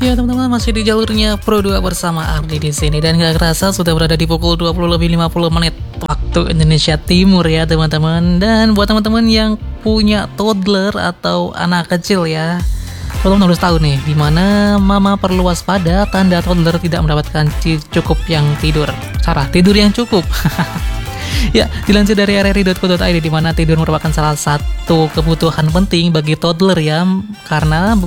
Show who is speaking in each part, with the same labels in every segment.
Speaker 1: Ya teman-teman, masih di jalurnya Pro 2 bersama Ardi di sini, dan gak kerasa sudah berada di pukul 20:50 waktu Indonesia Timur ya teman-teman. Dan buat teman-teman yang punya toddler atau anak kecil ya, teman-teman harus tahu nih dimana mama perlu waspada tanda toddler tidak mendapatkan cukup yang tidur. Tidur yang cukup. Ya, dilansir dari rri.co.id, di mana tidur merupakan salah satu kebutuhan penting bagi toddler ya, karena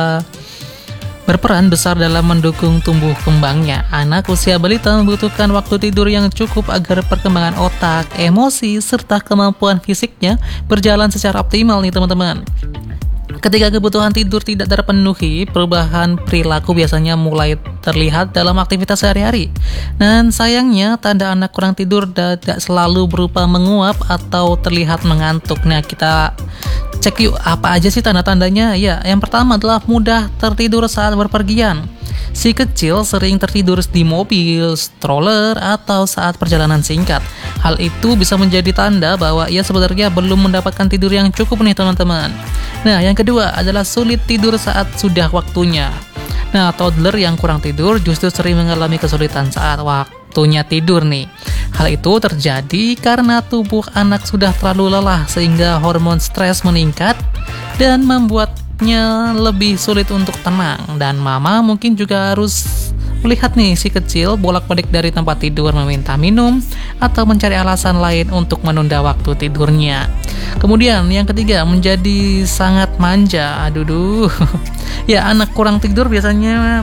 Speaker 1: berperan besar dalam mendukung tumbuh kembangnya. Anak usia balita membutuhkan waktu tidur yang cukup agar perkembangan otak, emosi, serta kemampuan fisiknya berjalan secara optimal nih teman-teman. Ketika kebutuhan tidur tidak terpenuhi, perubahan perilaku biasanya mulai terlihat dalam aktivitas sehari-hari. Dan sayangnya, tanda anak kurang tidur tidak selalu berupa menguap atau terlihat mengantuk. Nah, kita cek yuk apa aja sih tanda-tandanya. Ya, yang pertama adalah mudah tertidur saat berpergian. Si kecil sering tertidur di mobil, stroller, atau saat perjalanan singkat. Hal itu bisa menjadi tanda bahwa ia sebenarnya belum mendapatkan tidur yang cukup nih teman-teman. Nah, yang kedua adalah sulit tidur saat sudah waktunya. Nah, toddler yang kurang tidur justru sering mengalami kesulitan saat waktunya tidur nih. Hal itu terjadi karena tubuh anak sudah terlalu lelah sehingga hormon stres meningkat dan membuatnya lebih sulit untuk tenang. Dan mama mungkin juga harus melihat nih si kecil bolak-balik dari tempat tidur, meminta minum, atau mencari alasan lain untuk menunda waktu tidurnya. Kemudian yang ketiga, menjadi sangat manja. Ya, anak kurang tidur biasanya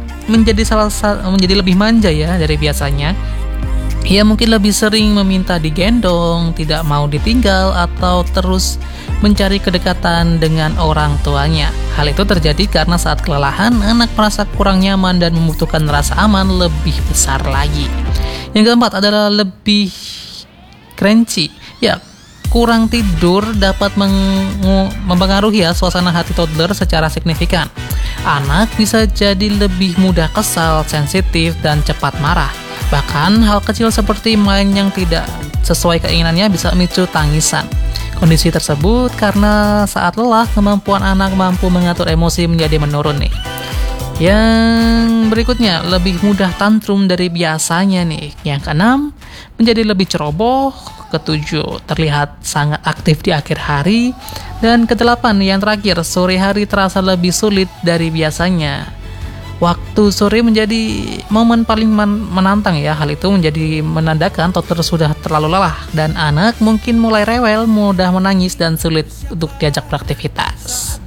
Speaker 1: menjadi lebih manja ya dari biasanya. Ia mungkin lebih sering meminta digendong, tidak mau ditinggal, atau terus mencari kedekatan dengan orang tuanya. Hal itu terjadi karena saat kelelahan, anak merasa kurang nyaman dan membutuhkan rasa aman lebih besar lagi. Yang keempat adalah lebih cranky. Ya, kurang tidur dapat mempengaruhi ya suasana hati toddler secara signifikan. Anak bisa jadi lebih mudah kesal, sensitif, dan cepat marah. Bahkan hal kecil seperti main yang tidak sesuai keinginannya bisa memicu tangisan. Kondisi tersebut karena saat lelah, kemampuan anak mampu mengatur emosi menjadi menurun nih. Yang berikutnya, lebih mudah tantrum dari biasanya nih. Yang keenam, menjadi lebih ceroboh. Ketujuh, terlihat sangat aktif di akhir hari. Dan kedelapan, yang terakhir, sore hari terasa lebih sulit dari biasanya. Waktu sore menjadi momen paling menantang ya. Hal itu menjadi menandakan toddler sudah terlalu lelah dan anak mungkin mulai rewel, mudah menangis, dan sulit untuk diajak beraktivitas.